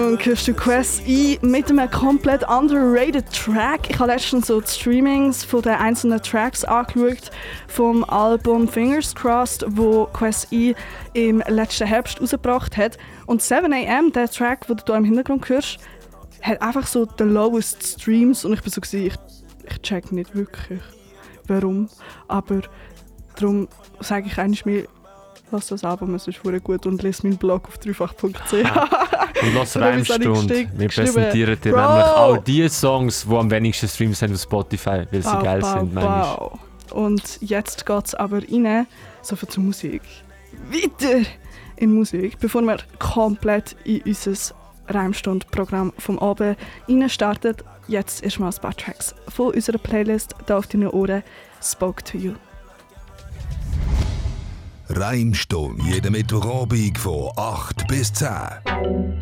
Und hörst du Questy mit einem komplett underrated Track. Ich habe letztens so die Streamings von den einzelnen Tracks angeschaut vom Album Fingers Crossed, wo Questy im letzten Herbst rausgebracht hat. Und 7 AM, der Track, den du hier im Hintergrund hörst, hat einfach so the lowest Streams. Und ich bin so, ich check nicht wirklich, warum. Aber darum sage ich eigentlich mir, lass das Album, es ist verdammt gut und lese meinen Blog auf dreifach.ch. Und lass Reimstunde. Wir präsentieren dir nämlich auch die Songs, die am wenigsten Streams haben auf Spotify, weil sie geil sind. Wow. Und jetzt geht es aber rein, so viel zur Musik. Weiter in Musik, bevor wir komplett in unser Reimstund-Programm vom Abend reinstarten. Jetzt erstmal ein paar Tracks von unserer Playlist hier auf deinen Ohren. Spoke to You. Reimstunde, jeden Mittwochabend von 8 bis 10.